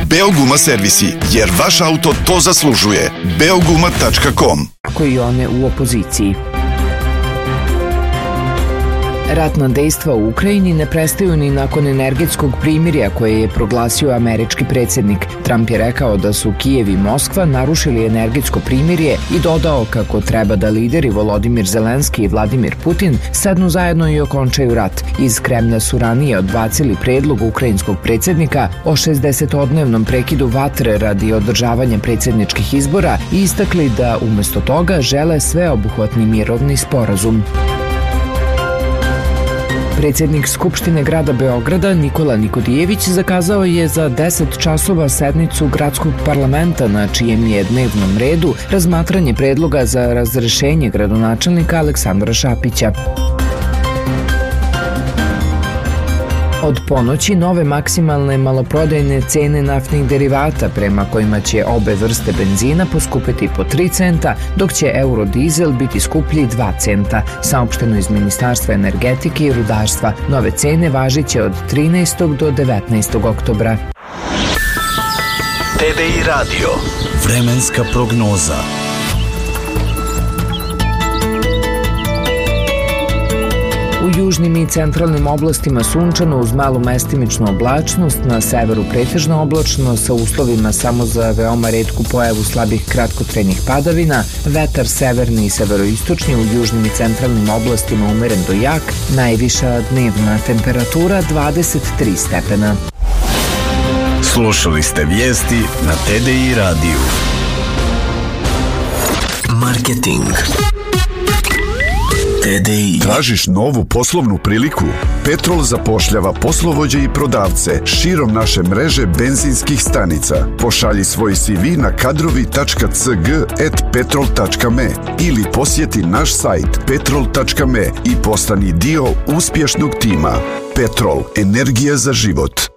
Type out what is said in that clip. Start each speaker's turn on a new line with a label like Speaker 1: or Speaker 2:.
Speaker 1: Beoguma servisi, jer vaš auto to zaslužuje. Beoguma.com.
Speaker 2: Ako i one u opoziciji. Ratna dejstva u Ukrajini ne prestaju ni nakon energetskog primirja koje je proglasio američki predsjednik. Trump je rekao da su Kijev i Moskva narušili energetsko primirje i dodao kako treba da lideri Volodimir Zelenski i Vladimir Putin sednu zajedno i okončaju rat. Iz Kremlja su ranije odbacili predlog ukrajinskog predsjednika o 60-dnevnom prekidu vatre radi održavanja predsjedničkih izbora i istakli da umjesto toga žele sveobuhvatni mirovni sporazum. Predsjednik Skupštine grada Beograda Nikola Nikodijević zakazao je za 10 časova sednicu gradskog parlamenta na čijem je dnevnom redu razmatranje predloga za razrešenje gradonačelnika Aleksandra Šapića. Od ponoći nove maksimalne maloprodajne cene naftnih derivata prema kojima će obe vrste benzina poskupiti po 3 centa, dok će eurodizel biti skuplji 2 centa, saopšteno iz Ministarstva energetike i rudarstva. Nove cene važiće od 13. do 19. oktobra.
Speaker 3: TDI Radio. Vremenska prognoza.
Speaker 2: U južnim i centralnim oblastima sunčano uz malu mestimičnu oblačnost, na severu pretežno oblačno sa uslovima samo za veoma retku pojavu slabih kratkotrajnih padavina, vetar severni i severoistočni, u južnim i centralnim oblastima umeren do jak, najviša dnevna temperatura 23 stepena.
Speaker 3: Slušali ste vijesti na TDI radiju. Marketing. TDI.
Speaker 1: Tražiš novu poslovnu priliku? Petrol zapošljava poslovođe i prodavce širom naše mreže benzinskih stanica. Pošalji svoj CV na kadrovi.cg@petrol.me ili posjeti naš sajt petrol.me i postani dio uspješnog tima. Petrol, energija za život.